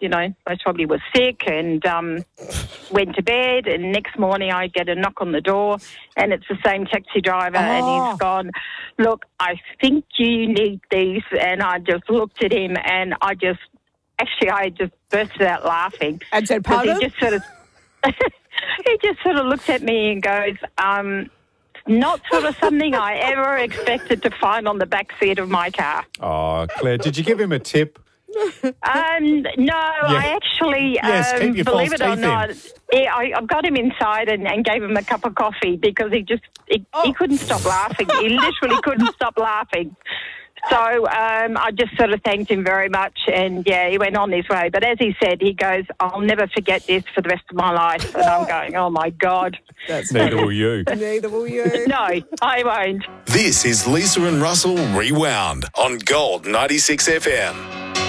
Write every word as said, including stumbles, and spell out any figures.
you know, most probably was sick and um, went to bed. And next morning I get a knock on the door and it's the same taxi driver Oh. and he's gone, look, I think you need these. And I just looked at him and I just, actually I just bursted out laughing. And said, 'Cause pardon? He just sort of, he just sort of looked at me and goes, um... not sort of something I ever expected to find on the back seat of my car. Oh, Claire, did you give him a tip? Um, no, I actually, Yes, um, keep your believe false it or teeth in. not, yeah, I, I got him inside and, and gave him a cup of coffee because he just, he, Oh. he couldn't stop laughing. He literally couldn't stop laughing. So um, I just sort of thanked him very much and, yeah, he went on his way. But as he said, he goes, I'll never forget this for the rest of my life. And I'm going, oh, my God. That's Neither will you. Neither will you. No, I won't. This is Lisa and Russell Rewound on Gold ninety-six F M.